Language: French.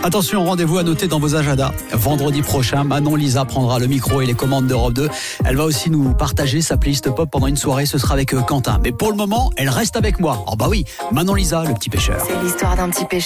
Attention, rendez-vous à noter dans vos agendas. Vendredi prochain, Manon Lisa prendra le micro et les commandes d'Europe 2. Elle va aussi nous partager sa playlist pop pendant une soirée. Ce sera avec Quentin. Mais pour le moment, elle reste avec moi. Oh bah oui, Manon Lisa, le petit pêcheur. C'est l'histoire d'un petit pêcheur.